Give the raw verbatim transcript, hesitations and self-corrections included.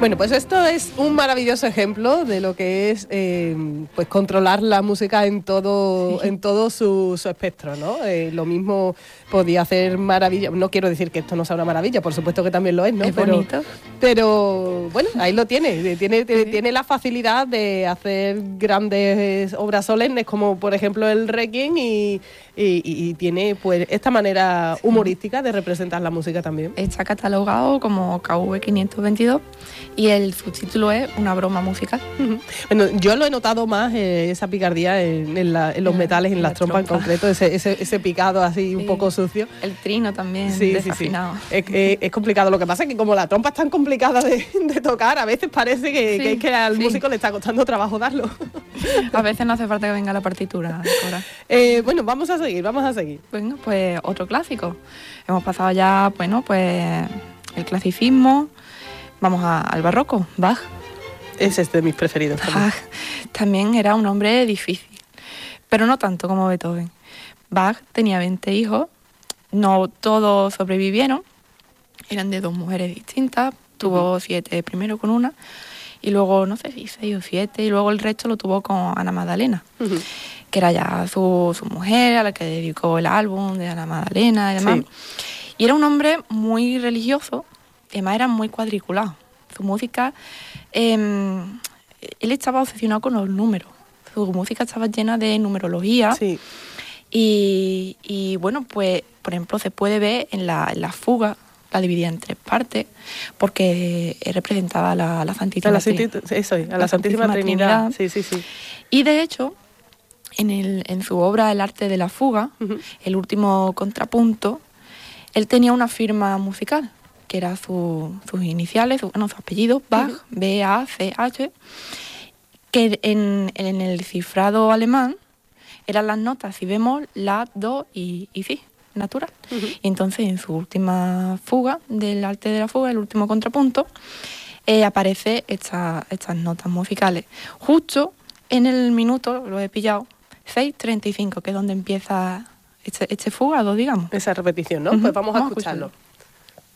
Bueno, pues esto es un maravilloso ejemplo de lo que es eh, pues controlar la música en todo, sí. en todo su, su espectro, ¿no? Eh, lo mismo podía hacer maravilla. No quiero decir que esto no sea una maravilla, por supuesto que también lo es, ¿no? Es pero, bonito. Pero bueno, ahí lo tiene. Tiene, tiene, tiene la facilidad de hacer grandes obras solemnes, como por ejemplo el Requiem, y, y, y tiene pues esta manera humorística de representar la música también. Está catalogado como K V quinientos veintidós y el subtítulo es Una broma musical. Uh-huh. Bueno, yo lo he notado más, eh, esa picardía en, en, la, en los metales, en, en las la trompas trompa. En concreto, ese, ese, ese picado así sí. un poco sucio. El trino también, sí, desafinado. Sí, sí. Es, es, es complicado. Lo que pasa es que como la trompa es tan complicada de, de tocar, a veces parece que, sí, que, que al sí. músico le está costando trabajo darlo. A veces no hace falta que venga la partitura. eh, bueno, vamos a seguir, vamos a seguir. Bueno, pues otro clásico. Hemos pasado ya, bueno, pues el clasicismo. Vamos a, al barroco, Bach. Ese es de mis preferidos también. Bach también era un hombre difícil, pero no tanto como Beethoven. Bach tenía veinte hijos, no todos sobrevivieron, eran de dos mujeres distintas, tuvo uh-huh. siete primero con una, y luego, no sé si seis o siete, y luego el resto lo tuvo con Ana Magdalena, uh-huh. que era ya su, su mujer, a la que dedicó el álbum de Ana Magdalena y demás. Sí. Y era un hombre muy religioso, además era muy cuadriculado. Su música, eh, él estaba obsesionado con los números. Su música estaba llena de numerología. Sí. Y, y bueno, pues, por ejemplo, se puede ver en la, en la fuga, la dividía en tres partes, porque representaba a la, la Santísima la Trinidad. Eso, a la, la Santísima, Santísima Trinidad. Trinidad. Sí, sí, sí. Y de hecho, en, el, en su obra El arte de la fuga, uh-huh. el último contrapunto, él tenía una firma musical, que eran su, sus iniciales, su, no, su apellido, Bach, uh-huh. B A C H, que en, en el cifrado alemán eran las notas si bemol, la, do y, y si, natural. Uh-huh. Y entonces en su última fuga, del arte de la fuga, el último contrapunto, eh, aparece esta, estas notas musicales. Justo en el minuto, lo he pillado, seis treinta y cinco, que es donde empieza este, este fugado, digamos. Esa repetición, ¿no? Uh-huh. Pues vamos, vamos a escucharlo. A escucharlo.